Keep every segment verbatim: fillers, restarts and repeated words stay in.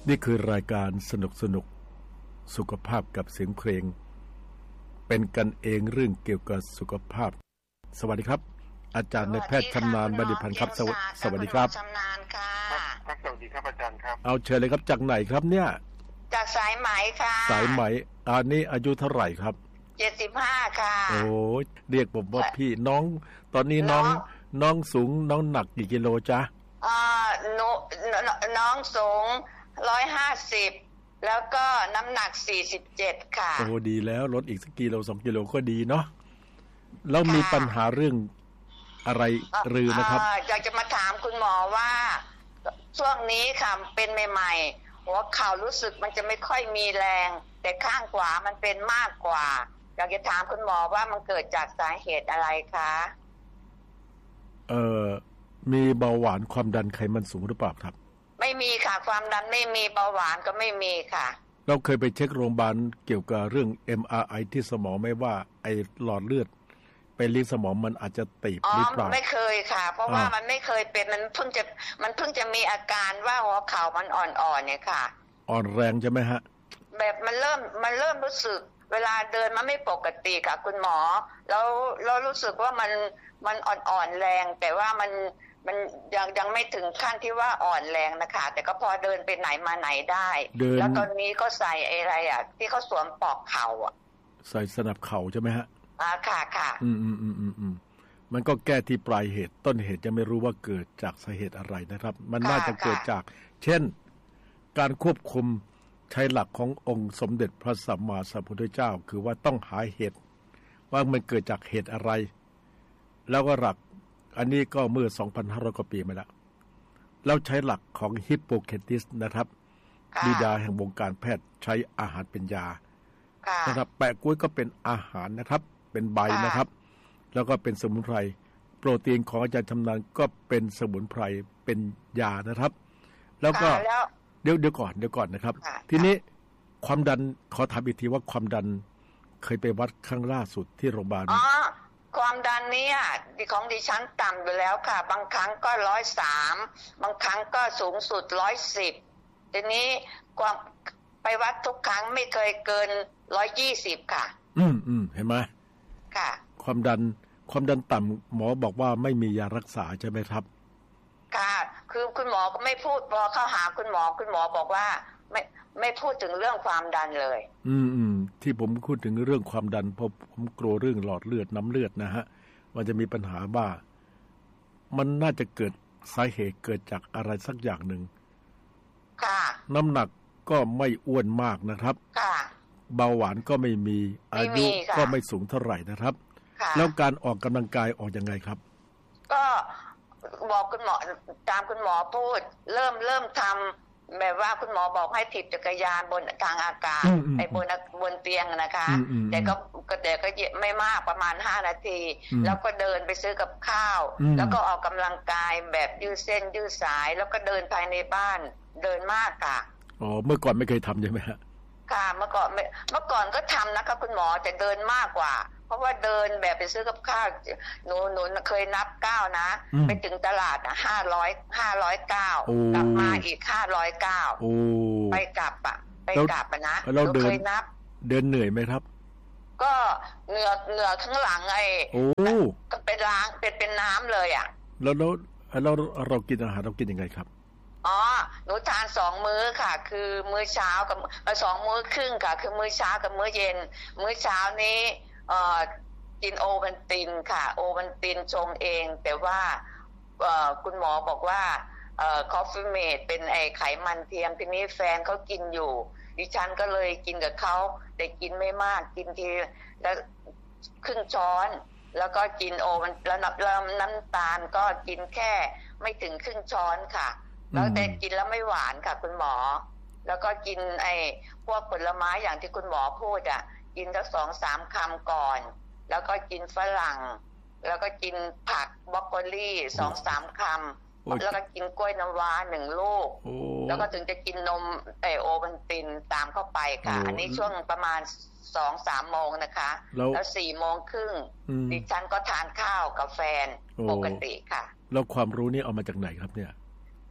นี่คือรายการสนุกสนุกสุขภาพกับเสียงเพลงเป็นกันเองเรื่องเกี่ยวกับสุขภาพสวัสดีครับอาจารย์นายแพทย์ชำนาญบดิพันธ์ครับสวัสดีครับชำนาญค่ะครับสวัสดีครับอาจารย์ครับเอาเชิญเลยครับจากไหนครับเนี่ยจากสายไหมค่ะสายไหมอันนี้อายุเท่าไหร่ครับเจ็ดสิบห้าค่ะโอ้ยเรียกผมว่าพี่น้องตอนนี้น้องน้องสูงน้องหนักกี่กิโลจ๊ะอ่าหนูน้องสูงร้อยห้าสิบแล้วก็น้ำหนักสี่สิบเจ็ดค่ะโอ้ดีแล้วลดอีกสักกิโลสองกิโลก็ดีเนาะแล้วมีปัญหาเรื่องอะไรหรือนะครับอยากจะมาถามคุณหมอว่าช่วงนี้ค่ะเป็นใหม่ๆหัวเข่ารู้สึกมันจะไม่ค่อยมีแรงแต่ข้างขวามันเป็นมากกว่าอยากจะถามคุณหมอว่ามันเกิดจากสาเหตุอะไรคะเอ่อมีเบาหวานความดันไขมันสูงหรือเปล่าครับไม่มีค่ะความดันไม่มีเบาหวานก็ไม่มีค่ะเราเคยไปเช็คโรงพยาบาลเกี่ยวกับเรื่อง เอ็ม อาร์ ไอ ที่สมองไม่ว่าไอ้หลอดเลือดไปเลี้ยงสมองมันอาจจะตีบหรือเปล่าไม่เคยค่ะเพราะว่ามันไม่เคยเป็นมันเพิ่งจะมันเพิ่งจะมีอาการว่าหัวเข่ามันอ่อนๆเนี่ยค่ะอ่อนแรงใช่ไหมฮะแบบมันเริ่มมันเริ่มรู้สึกเวลาเดินมันไม่ปกติค่ะคุณหมอแล้วเรารู้สึกว่ามันมันอ่อนๆแรงแต่ว่ามันมันยังยังไม่ถึงขั้นที่ว่าอ่อนแรงนะคะแต่ก็พอเดินไปไหนมาไหนได้แล้วตอนนี้ก็ใส่อะไรอ่ะที่เขาสวมปลอกเข่าอ่ะใส่สนับเข่าใช่ไหมฮะอ่าค่ะค่ะอืมอืมอืมอืมอืมมันก็แก้ที่ปลายเหตุต้นเหตุยังไม่รู้ว่าเกิดจากสาเหตุอะไรนะครับมันน่าจะเกิดจากเช่นการควบคุมใช้หลักขององค์สมเด็จพระสัมมาสัมพุทธเจ้าคือว่าต้องหาเหตุว่ามันเกิดจากเหตุอะไรแล้วก็หลักอันนี้ก็เมื่อ สองพันห้าร้อย กว่าปีมาแล้วเราใช้หลักของฮิปโปเครติสนะครับบิดาแห่งวงการแพทย์ใช้อาหารเป็นยานะครับแปะกล้วยก็เป็นอาหารนะครับเป็นใบนะครับแล้วก็เป็นสมุนไพรโปรตีนของอาจารย์ชำนาญก็เป็นสมุนไพรเป็นยานะครับแล้วก็เดี๋ยวเดี๋ยวก่อนเดี๋ยวก่อนนะครับทีนี้ความดันขอถามอีกทีว่าความดันเคยไปวัดครั้งล่าสุดที่โรงพยาบาลอ๋อความดันเนี่ยของดิฉันต่ำอยู่แล้วค่ะบางครั้งก็ร้อยสามบางครั้งก็สูงสุดร้อยสิบทีนี้ความไปวัดทุกครั้งไม่เคยเกินร้อยยี่สิบค่ะอืมอืมเห็นไหมค่ะความดันความดันต่ำหมอบอกว่าไม่มียารักษาใช่ไหมครับค่ะคือคุณหมอก็ไม่พูดพอเข้าหาคุณหมอคุณหมอบอกว่าไม่ไม่พูดถึงเรื่องความดันเลยอืมอืมที่ผมพูดถึงเรื่องความดันเพราะผมกลัวเรื่องหลอดเลือดน้ำเลือดนะฮะมันจะมีปัญหาว่ามันน่าจะเกิดสาเหตุเกิดจากอะไรสักอย่างหนึ่งค่ะน้ำหนักก็ไม่อ้วนมากนะครับค่ะเบาหวานก็ไม่มีอายุก็ไม่สูงเท่าไหร่นะครับแล้วการออกกำลังกายออกยังไงครับก็บอกคุณหมอตามคุณหมอพูดเริ่มเริ่มทำแบบว่าคุณหมอบอกให้ถีบจักรยานบนกลางอากาศไอ้บนบนเตียงนะคะแต่ก็แต่ก็ไม่มากประมาณห้านาทีแล้วก็เดินไปซื้อกับข้าวแล้วก็ออกกำลังกายแบบยืดเส้นยืดสายแล้วก็เดินภายในบ้านเดินมากค่ะอ๋อเมื่อก่อนไม่เคยทำใช่ไหมฮะค่ะเมื่อก่อนเมื่อก่อนก็ทำนะคะคุณหมอแต่เดินมากกว่าเพราะว่าเดินแบบไปซื้อกับข้าวหนูหนูเคยนับก้าวนะไปถึงตลาดนะห้าร้อยห้าร้อยเก้ากลับมาอีกห้าร้อยเก้าไปกลับอ่ะไปกลับอ่ะนะหนูเคยนับเดินเหนื่อยไหมครับก็เหงื่อเหงื่อข้างหลังไอ้ก็เป็นล้างเป็นเป็นน้ำเลยอ่ะแล้วแล้วเราเรากินอาหารเรากินยังไงครับอ๋อหนูทานสองมื้อค่ะคือมื้อเช้ากับสองมื้อครึ่งค่ะคือมื้อเช้ากับมื้อเย็นมื้อเช้านี้เอ่อกินโอวัลตินค่ะโอวัลตินชงเองแต่ว่าเอ่อคุณหมอบอกว่าเอ่อคอฟฟี่เมดเป็นไอไขมันเทียมทีนี้แฟนเขากินอยู่ดิฉันก็เลยกินกับเขาแต่กินไม่มากกินทีแล้วครึ่งช้อนแล้วก็กินโอวันแล้วน้ำตาลก็กินแค่ไม่ถึงครึ่งช้อนค่ะแล้วแต่กินแล้วไม่หวานค่ะคุณหมอแล้วก็กินไอ้พวกผลไม้อย่างที่คุณหมอพูดอ่ะกินสักสองสามคำก่อนแล้วก็กินฝรั่งแล้วก็กินผักบรอกโคลีสองสามคำแล้วก็กินกล้วยน้ำว้าหนึ่งลูกแล้วก็ถึงจะกินนมไอโอวัลตินตามเข้าไปค่ะอันนี้ช่วงประมาณสองสามโมงนะคะแล้วสี่โมงครึ่งดิฉันก็ทานข้าวกับแฟนปกติค่ะแล้วความรู้นี่เอามาจากไหนครับเนี่ย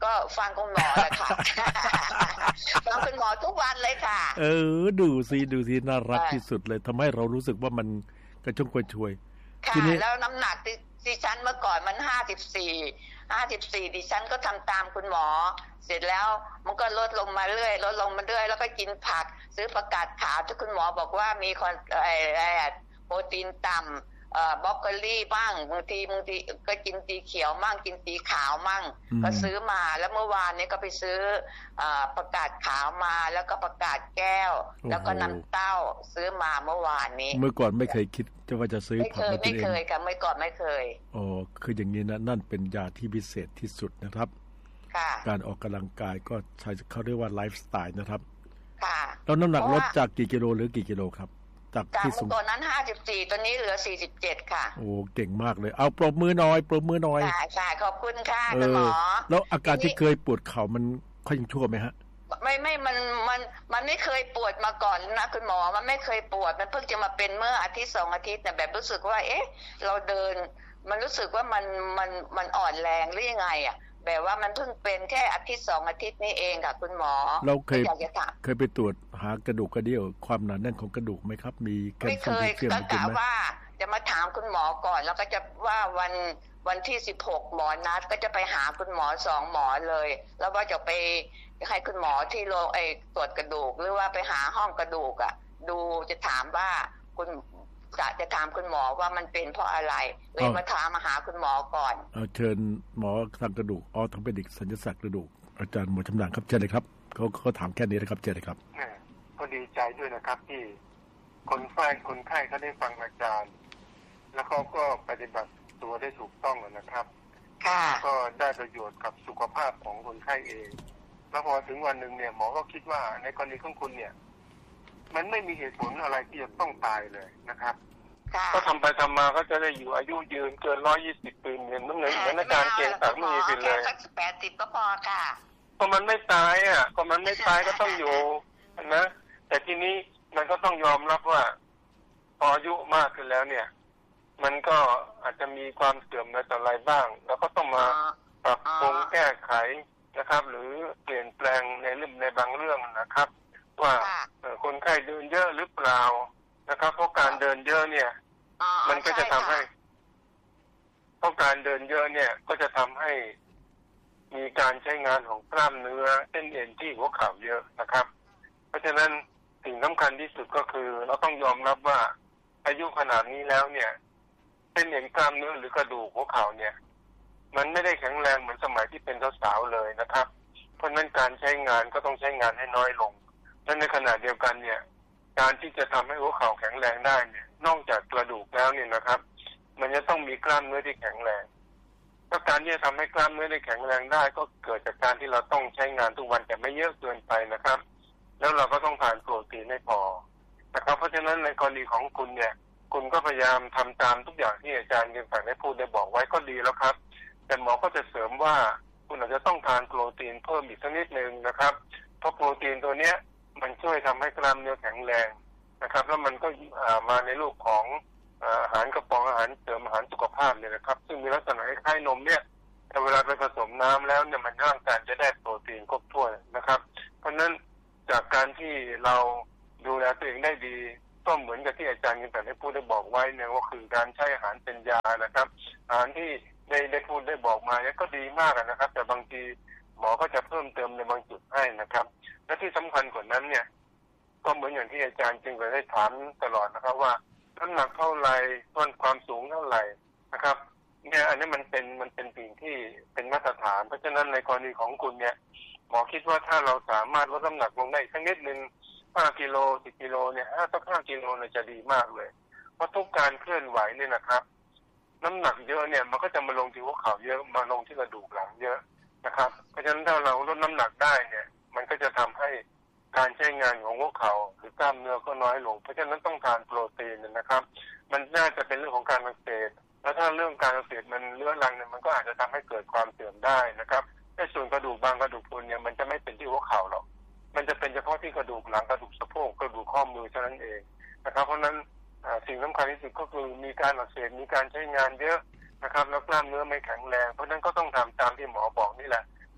ก็ฟังคุณหมอแหละค่ะ ฟังคุณหมอทุกวันเลยค่ะเออดูสิดูสิน่ารักที่สุดเลยทำให้เรารู้สึกว่ามันกระชุ่มกระชวยค่ะแล้วน้ำหนักดิฉันเมื่อก่อนมันห้าสิบสี่ห้าสิบสี่ดิฉันก็ทำตามคุณหมอเสร็จแล้วมันก็ลดลงมาเรื่อยลดลงมาเรื่อยแล้วก็กินผักซื้อผักกาดขาวที่คุณหมอบอกว่ามีคอนไอ้ไอ้โปรตีนต่ำเอ่อบล็อกโคลี่บ้างบางทีบางทีก็กินสีเขียวมั่งกินสีขาวมั่งก็ซื้อมาแล้วเมื่อวานนี้ก็ไปซื้ออ่าผักกาดขาวมาแล้วก็ผักกาดแก้วแล้วก็น้ำเต้าซื้อมาเมื่อวานนี้เมื่อก่อนไม่เคยคิดจะว่าจะซื้อผักมากินเองไม่เคยค่ะเมื่อก่อนไม่เคยอ๋อคืออย่างนี้นะนั่นเป็นยาที่พิเศษที่สุดนะครับการออกกำลังกายก็ใช้เขาเรียกว่าไลฟ์สไตล์นะครับค่ะแล้วน้ำหนักลดจากกี่กิโลหรือกี่กิโลครับจากที่สูงตอนนั้นห้าสิบสี่ตอนนี้เหลือสี่สิบเจ็ดค่ะโอ้เก่งมากเลยเอาปรบมือหน่อยปรบมือหน่อยค่ะขอบคุณค่ะคุณหมอแล้วอาการที่เคยปวดเข่ามันค่อยยังชั่วไหมฮะไม่ไม่มันมันมันไม่เคยปวดมาก่อนนะคุณหมอมันไม่เคยปวดมันเพิ่งจะมาเป็นเมื่ออาทิตย์สองอาทิตย์แต่แบบรู้สึกว่าเอ๊ะเราเดินมันรู้สึกว่ามันมันมันอ่อนแรงหรือยังไงอ่ะแบบว่ามันเพิ่งเป็นแค่อาทิตย์สองอาทิตย์นี้เองค่ะคุณหมอเราเคยเคยไปตรวจหากระดูกกระเดี่ยวความหนาแน่นของกระดูกไหมครับมีแคลเซียมไม่เคยก็กะว่าจะมาถามคุณหมอก่อนแล้วก็จะว่าวันวันที่สิบหกหมอนัดก็จะไปหาคุณหมอสองหมอเลยแล้วว่าจะไปให้คุณหมอที่โรงไอ้ตรวจกระดูกหรือว่าไปหาห้องกระดูกอ่ะดูจะถามว่าคุณจะจะถามคุณหมอว่ามันเป็นเพราะอะไรเลยมาถามมาหาคุณหมอก่อนเอาเชิญหมอทางกระดูกออทางเป็นเด็กศัลยศาสตร์กระดูกอาจารย์หมอชำนาญครับเชิญเลยครับเขาเขาถามแค่นี้นะครับเชิญเลยครับก็ดีใจด้วยนะครับที่คนไข้คนไข้เขาได้ฟังอาจารย์แล้วเขาก็ปฏิบัติตัวได้ถูกต้องนะครับก็ได้ประโยชน์กับสุขภาพของคนไข้เองแล้วพอถึงวันหนึ่งเนี่ยหมอก็คิดว่าในกรณีของคุณเนี่ยมันไม่มีเหตุผลอะไรที่จะต้องตายเลยนะครับก็ทำไปทำมาก็จะได้อยู่อายุยืนเกินร้อยยี่สิบปีเหมือนเหมือนเหมือนอาจารย์เก่งต่างมีไปเลยสักแปดสิบก็พอค่ะก็มันไม่ตายอ่ะก็มันไม่ตายก็ต้องอยู่นะแต่ทีนี้มันก็ต้องยอมรับว่าพออายุมากขึ้นแล้วเนี่ยมันก็อาจจะมีความเสื่อมในต่ออะไรบ้างแล้วก็ต้องมาปรับปรุงแก้ไขนะครับหรือเปลี่ยนแปลงในเรื่องในบางเรื่องนะครับว่าคนไข้เดินเยอะหรือเปล่านะครับเพราะการเดินเยอะเนี่ยมันก็จะทำให้เพราะการเดินเยอะเนี่ยก็จะทำให้มีการใช้งานของกล้ามเนื้อเส้นเอ็นที่หัวเข่าเยอะนะครับเพราะฉะนั้นสิ่งสำคัญที่สุดก็คือเราต้องยอมรับว่าอายุขนาดนี้แล้วเนี่ยเส้นเอ็นกล้ามเนื้อหรือกระดูกหัวเข่าเนี่ยมันไม่ได้แข็งแรงเหมือนสมัยที่เป็นสาวๆเลยนะครับเพราะฉะนั้นการใช้งานก็ต้องใช้งานให้น้อยลงและในขณะเดียวกันเนี่ยการที่จะทำให้หัวเข่าแข็งแรงได้เนี่ยนอกจากกระดูกแล้วเนี่ยนะครับมันจะต้องมีกล้ามเนื้อที่แข็งแรงถ้าการที่จะทำให้กล้ามเนื้อได้แข็งแรงได้ก็เกิดจากการที่เราต้องใช้งานทุกวันแต่ไม่เยอะเกินไปนะครับแล้วเราก็ต้องทานโปรตีนให้พอนะครับเพราะฉะนั้นในกรณีของคุณเนี่ยคุณก็พยายามทำตามทุกอย่างที่อาจารย์เก่งต่างได้พูดได้บอกไว้ก็ดีแล้วครับแต่หมอก็จะเสริมว่าคุณอาจจะต้องทานโปรตีนเพิ่มอีกสักนิดนึงนะครับเพราะโปรตีนตัวเนี้ยมันช่วยทำให้กล้ามเนื้อแข็งแรงนะครับแล้วมันก็มาในรูปของอาหารกระป๋องอาหารเสริมอาหารสุขภาพเนี่ยนะครับซึ่งมีลักษณะคล้ายๆนมเนี่ยแต่เวลาไปผสมน้ำแล้วเนี่ยมันร่างกายจะได้โปรตีนครบถ้วนนะครับเพราะฉะนั้นจากการที่เราดูแลตัวเองได้ดีก็เหมือนกับที่อาจารย์เก่งต่างได้พูดได้บอกไว้เนี่ยว่าคือการใช้อาหารเป็นยานะครับอาหารที่ได้ได้พูดได้บอกมาเนี่ยก็ดีมากนะครับแต่บางทีหมอก็จะเพิ่มเติมในบางจุดให้นะครับและที่สำคัญกว่านั้นเนี่ยก็เหมือนอย่างที่อาจารย์จึงเคยได้ถามตลอดนะครับว่าน้ำหนักเท่าไหร่ส่วนความสูงเท่าไหร่นะครับเนี่ยอันนี้มันเป็นมันเป็นสิ่งที่เป็นมาตรฐานเพราะฉะนั้นในกรณีของคุณเนี่ยหมอคิดว่าถ้าเราสามารถลดน้ำหนักลงได้สักนิดนึงห้ากิโลสิบกิโลเนี่ยห้าสักห้ากิโลเนี่ยจะดีมากเลยเพราะทุกการเคลื่อนไหวเนี่ยนะครับน้ำหนักเยอะเนี่ยมันก็จะมาลงที่หัวเข่าเยอะมาลงที่กระดูกหลังเยอะนะครับเพราะฉะนั้นถ้าเราลดน้ำหนักได้เนี่ยมันก็จะทำให้การใช้งานของหัวเข่าหรือกล้ามเนื้อก็น้อยลงเพราะฉะนั้นต้องทานโปรตีนนะครับมันน่าจะเป็นเรื่องของการอักเสบแล้วถ้าเรื่องการอักเสบมันเลื้อรังเนี่ยมันก็อาจจะทำให้เกิดความเสื่อมได้นะครับแต่ส่วนกระดูกบางกระดูกพรุนเนี่ยมันจะไม่เป็นที่หัวเข่าหรอกมันจะเป็นเฉพาะที่กระดูกหลังกระดูกสะโพกกระดูกข้อมือเท่านั้นเองนะครับเพราะนั้นสิ่งสำคัญที่สุดก็คือมีการอักเสบมีการใช้งานเยอะนะครับแล้วกล้ามเนื้อไม่แข็งแรงเพราะนั้นก็ต้องทำตามที่หมอบอกนี่แหละ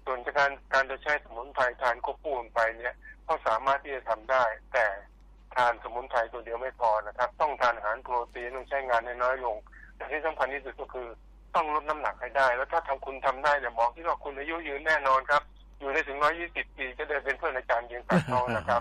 ส่วนการการจะใช้สมุนไพรทานควบคู่กันไปเนี่ยก็สามารถที่จะทำได้แต่ทานสมุนไพรตัวเดียวไม่พอนะครับต้องทานอาหารโปรตีนต้องใช้งานน้อยลงแต่ที่สำคัญที่สุดก็คือต้องลดน้ำหนักให้ได้แล้วถ้าทำคุณทำได้เนี่ยหมอคิดว่าคุณอายุยืนแน่นอนครับอยู่ได้ถึงร้อยยี่สิบปีจะได้เป็นเพื่อนอาจารย์ยืนตัดทองนะครับ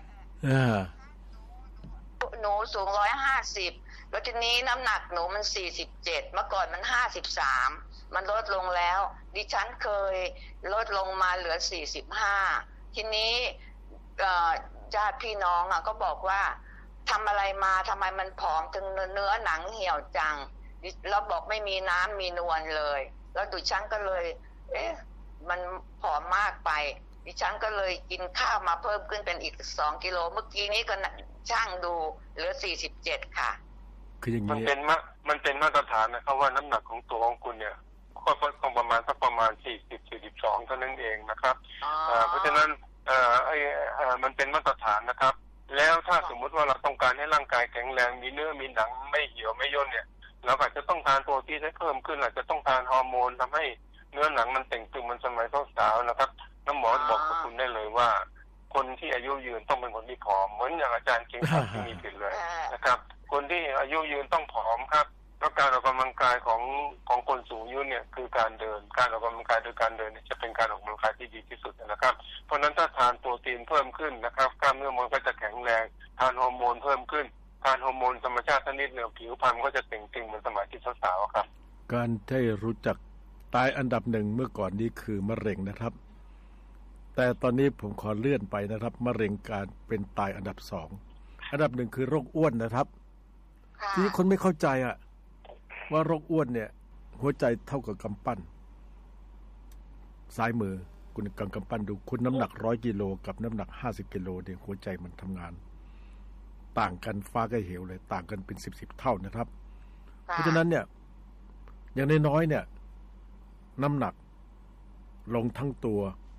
หนูสูงร้อยห้าสิบแล้วทีนี้น้ำหนักหนูมันสี่สิบเจ็ดเมื่อก่อนมันห้าสิบสามมันลดลงแล้วดิฉันเคยลดลงมาเหลือสี่สิบห้าทีนี้ญาติพี่น้องอ่ะก็บอกว่าทำอะไรมาทำไมมันผอมถึงเนื้อหนังเหี่ยวจังแล้วบอกไม่มีน้ำมีนวลเลยแล้วดิฉันก็เลยเอ๊ะมันผอมมากไปดิฉันก็เลยกินข้าวมาเพิ่มขึ้นเป็นอีกสองกิโลเมื่อกี้นี้ก็ช่างดูเหลือสี่สิบเจ็ดค่ะคืออย่างนี้มันเป็นมามันเป็นมาตรฐานนะครับว่าน้ำหนักของตัวของคุณเนี่ยก็ต้องประมาณสักประมาณสี่สิบ สี่สิบสองเท่านั้นเองนะครับเพราะฉะนั้นเอ่อไอ้มันเป็นมาตรฐานนะครับแล้วถ้าสมมุติว่าเราต้องการให้ร่างกายแข็งแรงมีเนื้อมีหนังไม่เหี่ยวไม่ย่นเนี่ยเราอาจจะต้องทานโปรตีนให้เพิ่มขึ้นอาจจะต้องทานฮอร์โมนทำให้เนื้อหนังมันเต่งตึงมันสมัยสาวๆนะครับน้ำหมอบอกกับคุณได้เลยว่าคนที่อายุยืนต้องเป็นคนที่ผอมเหมือนอย่างอาจารย์เก่งขับที่มีผิดเลยนะครับคนที่อายุยืนต้องผอมครับแล้วการออกกำลังกายของของคนสูงอายุเนี่ยคือการเดินการออกกำลังกายโดยการเดินจะเป็นการออกกำลังกายที่ดีที่สุดนะครับเพราะนั้นถ้าทานโปรตีนเพิ่มขึ้นนะครับกล้ามเนื้อมันก็จะแข็งแรงทานฮอร์โมนเพิ่มขึ้นทานฮอร์โมนธรรมชาติชนิดเนื้อผิวพรรณก็จะเต่งตึงเหมือนสมัยที่สาวๆครับการได้รู้จักตายอันดับหนึ่งเมื่อก่อนนี้คือมะเร็งนะครับแต่ตอนนี้ผมขอเลื่อนไปนะครับมะเร็งการเป็นตายอันดับสองอันดับหนึ่งคือโรคอ้วนนะครับที่คนไม่เข้าใจอะว่าโรคอ้วนเนี่ยหัวใจเท่ากับกำปั้นซ้ายมือคุณกำกำปั้นดูคุณน้ำหนักร้อยกิโลกับน้ำหนักห้าสิบกิโลเนี่ยหัวใจมันทำงานต่างกันฟ้ากับเหวเลยต่างกันเป็นสิบสิบเท่านะครับเพราะฉะนั้นเนี่ยอย่างน้อยๆเนี่ยน้ำหนักลงทั้งตัว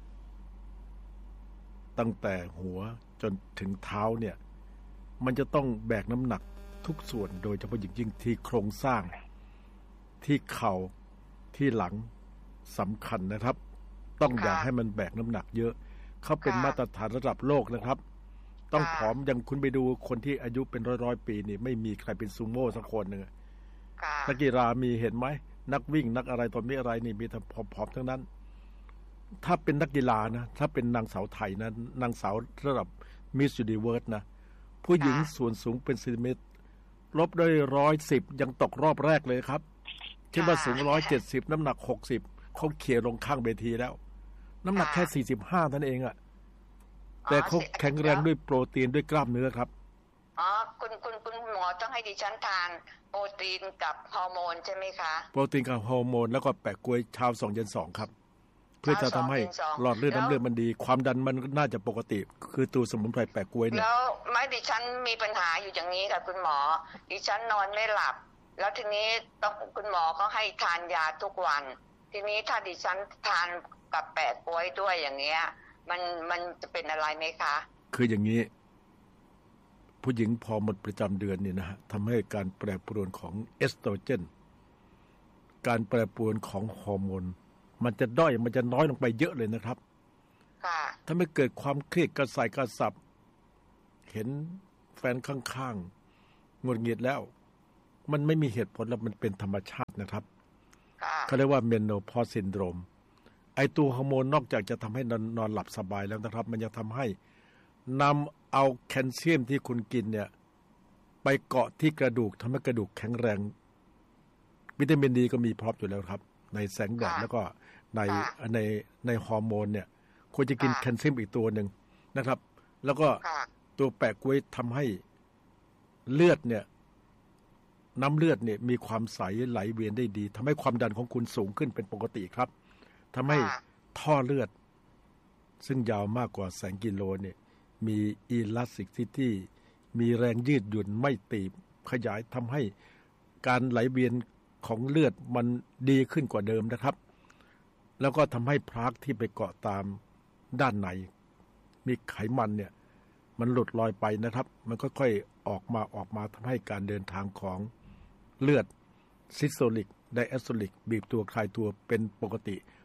ตั้งแต่หัวจนถึงเท้าเนี่ยมันจะต้องแบกน้ำหนักทุกส่วนโดยเฉพาะยิ่งที่โครงสร้างที่เข่าที่หลังสำคัญนะครับต้องอย่าให้มันแบกน้ำหนักเยอะเขาเป็นมาตรฐานระดับโลกนะครับต้องผอมอย่างคุณไปดูคนที่อายุเป็นร้อยๆปีนี่ไม่มีใครเป็นซูโม่สักคนหนึ่งนักกีฬามีเห็นไหมนักวิ่งนักอะไรตอนนี้อะไรนี่มีแต่ผอมๆทั้งนั้นถ้าเป็นนักกีฬานะถ้าเป็นนางสาวไทยนะนางสาวระดับมิสยูนิเวิร์สนะผู้หญิงส่วนสูงเป็นเซนติเมตรลบด้วยร้อยสิบยังตกรอบแรกเลยครับที่ว่าสูงร้อยเจ็ดสิบน้ำหนักหกสิบเขาเขี่ยลงข้างเวทีแล้วน้ำหนักแค่สี่สิบห้านั่นเองอะแต่เขาแข็งแรงด้วยโปรตีนด้วยกล้ามเนื้อครับอ๋อคุณคุณคุณหมอต้องให้ดิฉันทานโปรตีนกับฮอร์โมนใช่ไหมคะโปรตีนกับฮอร์โมนแล้วก็แปะกล้วยเช้าสองเย็นสองครับเพื่อจะทำให้หลอดเลือดน้ำเลือดมันดีความดันมันน่าจะปกติคือตัวสมุนไพรแปะกล้วยเนี่ยแล้วไม่ดิฉันมีปัญหาอยู่อย่างนี้ค่ะคุณหมอดิฉันนอนไม่หลับแล้วทีนี้ต้องคุณหมอเขาให้ทานยาทุกวันทีนี้ถ้าดิฉันทานกับแปะกล้วยด้วยอย่างเงี้ยมันมันจะเป็นอะไรไหมคะคืออย่างนี้ผู้หญิงพอหมดประจำเดือนเนี่ยนะฮะทำให้การแปรปรวนของเอสโตรเจนการแปรปรวนของฮอร์โมนมันจะด้อยมันจะน้อยลงไปเยอะเลยนะครับค่ะถ้าไม่เกิดความเครียดกระส่ายกระสับเห็นแฟนข้างๆหงุดหงิดแล้วมันไม่มีเหตุผลแล้วมันเป็นธรรมชาตินะครับเขาเรียกว่าเมโนพอสซินโดรมไอตัวฮอร์โมนนอกจากจะทำให้นอนนอนหลับสบายแล้วนะครับมันยังทำให้นำเอาแคลเซียมที่คุณกินเนี่ยไปเกาะที่กระดูกทำให้กระดูกแข็งแรงวิตามินดีก็มีพร้อมอยู่แล้วครับในแสงแดดแล้วก็ในในในฮอร์โมนเนี่ยควรจะกินแคลเซียมอีกตัวหนึ่งนะครับแล้วก็ตัวแปะกล้วยทำให้เลือดเนี่ยน้ำเลือดเนี่ยมีความใสไหลเวียนได้ดีทำให้ความดันของคุณสูงขึ้นเป็นปกติครับทำให้ท่อเลือดซึ่งยาวมากกว่าแสนกิโลเนี่ยมีอีลาสติซิตี้มีแรงยืดหยุ่นไม่ตีบขยายทำให้การไหลเวียนของเลือดมันดีขึ้นกว่าเดิมนะครับแล้วก็ทำให้พลาสที่ไปเกาะตามด้านในมีไขมันเนี่ยมันหลุดลอยไปนะครับมันก็ค่อยออกมาออกมาทำให้การเดินทางของเลือดซิสโตลิกไดแอสโตลิกบีบตัวคลายตัวเป็นปกติ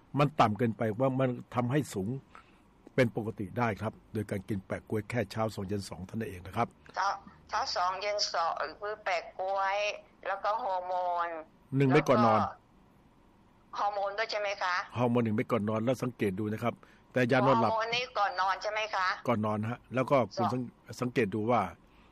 มันต่ำเกินไปว่ามันทำให้สูงเป็นปกติได้ครับโดยการกินแปะกล้วยแค่เช้าสองเย็นสองเท่านั้นเองนะครับเช้าเช้าสองเย็นสองคือแปะกล้วยแล้วก็ฮอร์โมนหนึ่งเม็ดก่อนนอนฮอร์โมนด้วยใช่ไหมคะฮอร์โมนหนึ่งเม็ดก่อนนอนแล้วสังเกตดูนะครับแต่ยานอนหลับฮอร์โมนนี้ก่อนนอนใช่ไหมคะก่อนนอนฮะแล้วก็คุณสังเกตดูว่า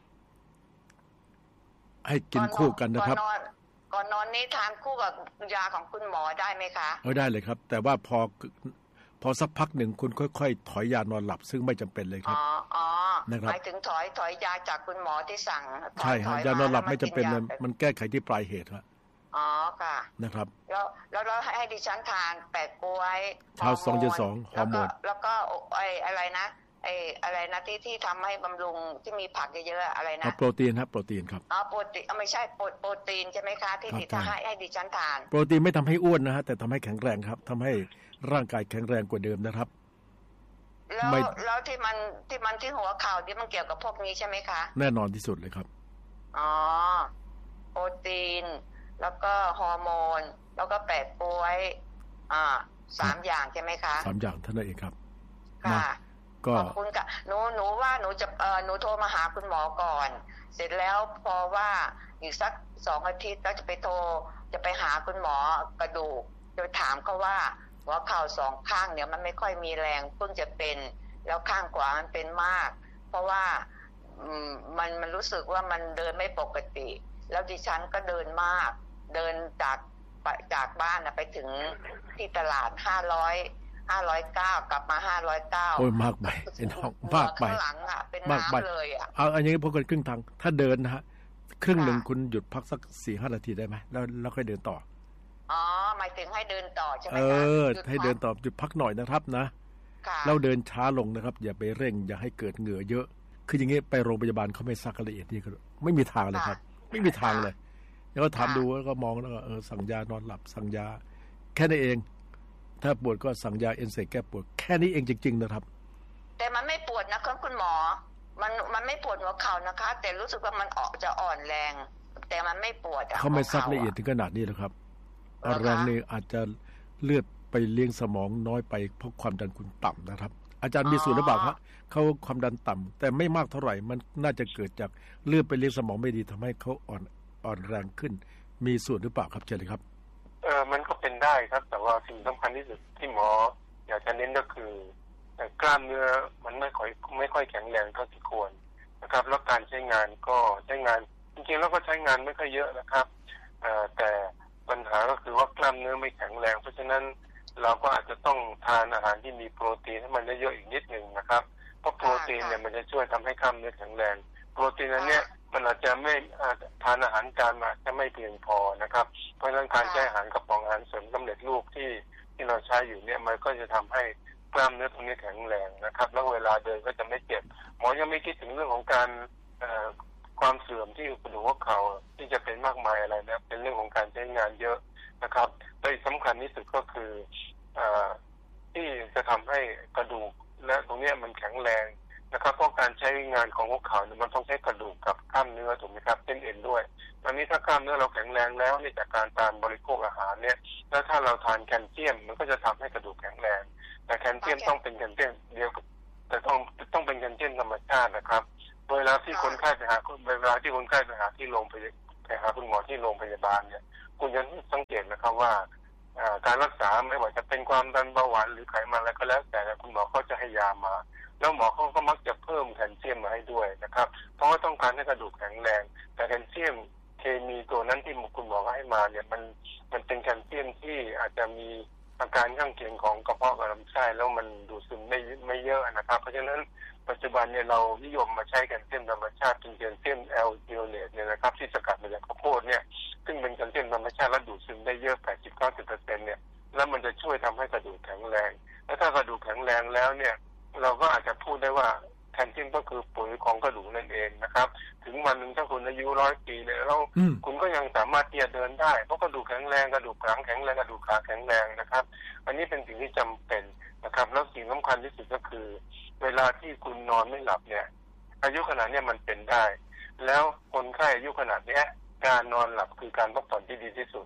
ให้กินคู่กันนะครับก่อนนอนนี้ทานคู่กับยาของคุณหมอได้ไหมคะเออได้เลยครับแต่ว่าพอพอสักพักหนึ่งคุณค่อยๆถอยยานอนหลับซึ่งไม่จำเป็นเลยครับอ๋ออ๋อหมายถึงถอยถอยยาจากคุณหมอที่สั่งใช่ฮะยานอนหลับไม่จำเป็นเลยมันแก้ไขที่ปลายเหตุฮะอ๋อค่ะนะครับแล้วแล้วเราให้ดิฉันทานแปะกล้วยเช้าสองเย็นสองฮอร์โมนแล้วก็ไอ้อะไรนะไอ้อะไรนะที่ที่ทำให้บำรุงที่มีผักเยอะๆอะไรนะโปรตีนครับโปรตีนครับอ๋อโปรตีนไม่ใช่โปรตีนใช่ไหมคะที่ดิฉันให้ให้ดิฉันทานโปรตีนไม่ทำให้อ้วนนะฮะแต่ทำให้แข็งแรงครับทำให้ร่างกายแข็งแรงกว่าเดิมนะครับแล้วแล้วที่มันที่มันที่หัวเข่าที่มันเกี่ยวกับพวกนี้ใช่ไหมคะแน่นอนที่สุดเลยครับอ๋อโปรตีนแล้วก็ฮอร์โมนแล้วก็แปะกล้วยอ่าสามอย่างใช่ไหมคะสามอย่างเท่านั้นเองครับค่ะขอบคุณค่ะหนูหนูว่าหนูจะเออหนูโทรมาหาคุณหมอก่อนเสร็จแล้วพอว่าอีกสักสองอาทิตย์แล้วจะไปโทรจะไปหาคุณหมอกระดูกจะไปถามเขาว่าหัวเข่าสองข้างเนี่ยมันไม่ค่อยมีแรงเพิ่งจะเป็นแล้วข้างขวามันเป็นมากเพราะว่ามันมันรู้สึกว่ามันเดินไม่ปกติแล้วดิฉันก็เดินมากเดินจากจากบ้านไปถึงที่ตลาดห้าร้อยห้าร้อยเก้ากลับมาห้าร้อยเก้าโอ้ยมากไปไอ้น้องมากไปข้างหลังอ่ะเป็นน้ำเลยอ่ะเอาอันนี้พวกกันครึ่งทางถ้าเดินนะฮะครึ่งหนึ่งคุณหยุดพักสัก สี่ห้า นาทีได้ไหมแล้วแล้วค่อยเดินต่ออ๋อหมายถึงให้เดินต่อใช่ไหมคะเออให้เดินต่อหยุดพักหน่อยนะครับนะเราเดินช้าลงนะครับอย่าไปเร่งอย่าให้เกิดเหงื่อเยอะคืออย่างงี้ไปโรงพยาบาลเขาไม่ซักละเอียดนี่ก็ไม่มีทางเลยครับไม่มีทางเลยแล้วก็ถามดูแล้วก็มองแล้วก็เออสั่งยานอนหลับสั่งยาแค่นี้เองถ้าปวดก็สั่งยาเอนไซม์แก้ปวดแค่นี้เองจริงๆนะครับแต่มันไม่ปวดนะครับคุณหมอมันมันไม่ปวดหัวเข่านะคะแต่รู้สึกว่ามันออกจะอ่อนแรงแต่มันไม่ปวดเขาไม่ซักละเอียดถึงขนาดนี้หรอกครับแรงนี่อาจจะเลือดไปเลี้ยงสมองน้อยไปเพราะความดันคุณต่ำนะครับอาจารย์มีส่วนหรือเปล่าครับเขาความดันต่ำแต่ไม่มากเท่าไหร่มันน่าจะเกิดจากเลือดไปเลี้ยงสมองไม่ดีทำให้เขาอ่อนอ่อนแรงขึ้นมีส่วนหรือเปล่าครับเชิญเลยครับเออมันก็เป็นได้ครับแต่ว่าสิ่งสำคัญที่สุดที่หมออยากจะเน้นก็คือกล้ามเนื้อมันไม่ค่อยไม่ค่อยแข็งแรงเท่าที่ควรนะครับแล้วการใช้งานก็ใช้งานจริงๆแล้วก็ใช้งานไม่ค่อยเยอะนะครับแต่ปัญหาก็คือว่ากล้ามเนื้อไม่แข็งแรงเพราะฉะนั้นเราก็อาจจะต้องทานอาหารที่มีโปรตีนให้มันเยอะๆอีกนิดนึงนะครับเพราะโปรตีนเนี่ยมันจะช่วยทำให้กล้ามเนื้อแข็งแรงโปรตีนอันเนี้ยมันอาจจะไม่ทานอาหารจานมาจะไม่เพียงพอนะครับเพราะฉะนั้นการใช้อาหารกระป๋องอาหารเสริมสำเร็จรูปที่ที่เราใช้อยู่เนี่ยมันก็จะทำให้กล้ามเนื้อตรงนี้แข็งแรงนะครับแล้วเวลาเดินก็จะไม่เจ็บหมอยังไม่คิดถึงเรื่องของการความเสื่อมที่กระดูกหัวเข่าที่จะเป็นมากมายอะไรนะเป็นเรื่องของการใช้งานเยอะนะครับแต่สำคัญที่สุดก็คือที่จะทำให้กระดูกและตรงนี้มันแข็งแรงนะครับเพราะการใช้งานของหัวเข่าเนี่ยมันต้องใช้กระดูกกับกล้ามเนื้อถูกไหมครับเส้นเอ็นด้วยตอนนี้ถ้ากล้ามเนื้อเราแข็งแรงแล้วเนี่ยจากการการบริโภคอาหารเนี่ยแล้วถ้าเราทานแคลเซียมมันก็จะทำให้กระดูกแข็งแรงแต่แคลเซียมต้องเป็นแคลเซียมเดียวแต่ต้องต้องเป็นแคลเซียมธรรมชาตินะครับเวลาที่คนไข้ไปหาเวลาที่คนไข้ไปหาที่โรงพยาบาลไปหาคุณหมอที่โรงพยาบาลเนี่ยคุณจะสังเกตนะครับว่าการรักษาไม่ว่าจะเป็นความดันเบาหวานหรือไขมันอะไรก็แล้วแต่คุณหมอเขาจะให้ยามาแล้วหมอเขาก็มักจะเพิ่มแคลเซียมมาให้ด้วยนะครับเพราะว่าต้องการให้กระดูกแข็งแรงแต่แคลเซียมเคมีตัวนั้นที่คุณหมอให้มาเนี่ยมันมันเป็นแคลเซียมที่อาจจะมีอาการข้างเคียงของกระเพาะกับลำไส้แล้วมันดูดซึมไม่ไม่เยอะนะครับเพราะฉะนั้นปัจจุบันเนี่ยเรานิยมมาใช้แคลเซียมธรรมชาติเป็นแคลเซียมแอลจิโอเนตเนี่ยนะครับที่สกัดมาจากข้าวโพดเนี่ยซึ่งเป็นแคลเซียมธรรมชาติและดูดซึมได้เยอะ แปดสิบถึงเก้าสิบเปอร์เซ็นต์ เนี่ยแล้วมันจะช่วยทำให้กระดูกแข็งแรงและถ้ากระดูกแข็งแรงแล้วเนี่ยเราก็อาจจะพูดได้ว่าแคลเซียมก็คือปุ๋ยของกระดูกนั่นเองนะครับถึงวันหนึ่งถ้าคุณอายุร้อยปีเนี่ยแล้วคุณก็ยังสามารถที่จะเดินได้เพราะกระดูกแข็งแรงกระดูกหลังแข็งแรงกระดูกขาแข็งแรงนะครับอันนี้เป็นสิ่งที่จำเป็นนะครับแล้วสิ่งสำคัญที่สุดก็คือเวลาที่คุณนอนไม่หลับเนี่ยอายุขนาดนี้มันเป็นได้แล้วคนไข้อายุขนาดนี้การนอนหลับคือการพักผ่อนที่ดีที่สุด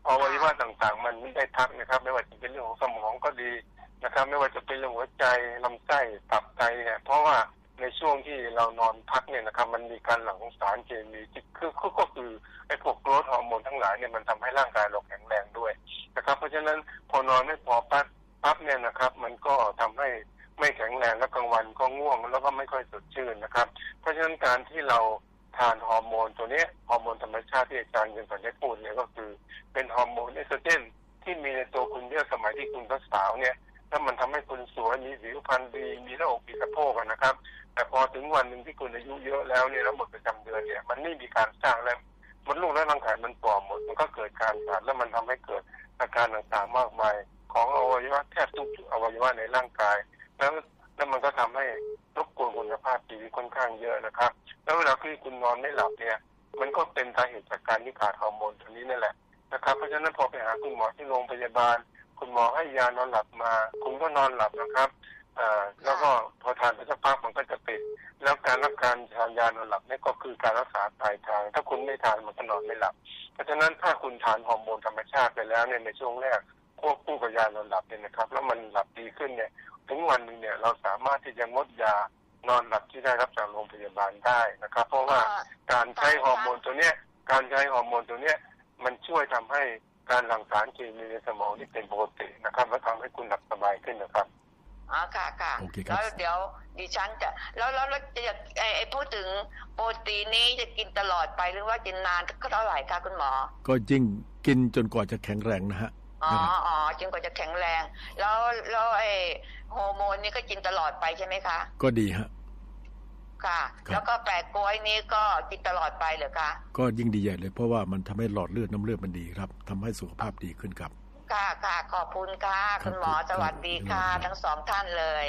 อวัยวะต่างๆมันไม่ได้พักนะครับไม่ว่าจะเป็นเรื่องของสมองก็ดีนะครับไม่ว่าจะเป็นเรื่องหัวใจลำไส้ตับไตเนี่ยเพราะว่าในช่วงที่เรานอนพักเนี่ยนะครับมันมีการหลั่งของสารเคมีที่คือก็คือไอ้พวกโกรทฮอร์โมนทั้งหลายเนี่ยมันทำให้ร่างกายเราแข็งแรงด้วยนะครับเพราะฉะนั้นพอนอนไม่พอปั๊บปั๊บเนี่ยนะครับมันก็ทำให้ไม่แข็งแรงและกลางวันก็ง่วงแล้วก็ไม่ค่อยสดชื่นนะครับเพราะฉะนั้นการที่เราทานฮอร์โมนตัวนี้ฮอร์โมนธรรมชาติที่อาจารย์ยังสันได้พูดเนี่ยก็คือเป็นฮอร์โมนเอสโตรเจนที่มีในตัวคุณเยอะสมัยที่คุณสาวเนี่ยแล้วมันทำให้คุณสวยมีผิวพรรณดีมีหน้าอกมีสะโพกนะครับแต่พอถึงวันหนึ่งที่คุณอายุเยอะแล้วเนี่ยแล้วหมดประจำเดือนเนี่ยมันไม่มีการสร้างแล้วมดลูกและร่างกายมันป่อหมดมันก็เกิดการขาดแล้วมันทำให้เกิดอาการต่างๆมากมายของอวัยวะแทบทุกอวัยวะในร่างกายแล้วแล้วมันก็ทำให้รบกวนคุณภาพชีวิตค่อนข้างเยอะนะครับแล้วเวลาที่คุณนอนไม่หลับเนี่ยมันก็เป็นสาเหตุจากการที่ขาดฮอร์โมนตัวนี้นั่นแหละนะครับเพราะฉะนั้นพอไปหาคุณหมอที่โรงพยาบาลคุณหมอให้ยานอนหลับมาคุณก็นอนหลับนะครับอ่าแล้วก็พอทานไปสักพักมันก็จะติดแล้วการรักษาทานยานอนหลับนี่ก็คือการรักษาปลายทางถ้าคุณไม่ทานมันก็นอนไม่หลับเพราะฉะนั้นถ้าคุณทานฮอร์โมนธรรมชาติไปแล้วเนี่ยในช่วงแรกควบคู่กับยานอนหลับเนี่ยนะครับแล้วมันหลับดีขึ้นเนี่ยถึงวันนึงเนี่ยเราสามารถที่จะงดยานอนหลับที่ได้รับจากโรงพยาบาลได้นะครับเพราะว่าการใช้ฮอร์โมนตัวเนี้ยการใช้ฮอร์โมนตัวเนี้ยมันช่วยทำให้การหลั่งสารเคมีในสมองที่เป็นปกตินะครับและทำให้คุณหลับสบายขึ้นนะครับอ๋อค่ะค่ะแล้วเดี๋ยวดิฉันจะแล้วแล้วจะไอ้ไอ้พูดถึงโปรตีนนี้จะกินตลอดไปหรือว่ากินนานก็เท่าไหร่คะคุณหมอก็ยิ่งกินจนกว่าจะแข็งแรงนะฮะอ๋ออ๋อจนกว่าจะแข็งแรงแล้วแล้วไอ้ฮอร์โมนนี่ก็กินตลอดไปใช่ไหมคะก็ดีฮะค่ะแล้วก็แปะกล้วยนี้ก็กินตลอดไปเหรอคะก็ยิ่งดีใหญ่เลยเพราะว่ามันทำให้หลอดเลือดน้ำเลือดมันดีครับทำให้สุขภาพดีขึ้นครับค่ะค่ะขอบคุณค่ะคุณหมอสวัสดีค่ะทั้งสองท่านเลย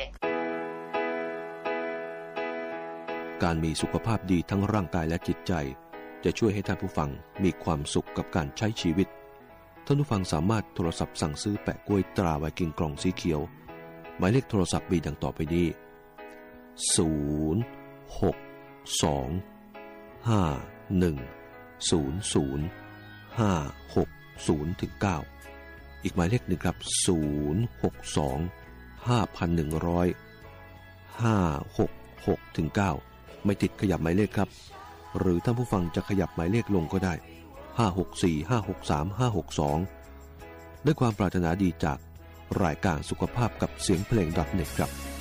การมีสุขภาพดีทั้งร่างกายและจิตใจจะช่วยให้ท่านผู้ฟังมีความสุขกับการใช้ชีวิตท่านผู้ฟังสามารถโทรศัพท์สั่งซื้อแปะกล้วยตราไวกิ้งกล่องสีเขียวหมายเลขโทรศัพท์มีดังต่อไปนี้ศูนย์ หก สอง ห้า หนึ่ง ศูนย์ ศูนย์ ห้า หก ศูนย์ ถึง เก้าอีกหมายเลขหนึ่งครับศูนย์ หก สอง ห้า หนึ่ง ศูนย์ ห้า หก หก ถึง เก้าไม่ติดขยับหมายเลขครับหรือท่านผู้ฟังจะขยับหมายเลขลงก็ได้ห้า หก สี่ ห้า หก สาม ห้า หก สองด้วยความปรารถนาดีจากรายการสุขภาพกับเสียงเพลง .net ครับ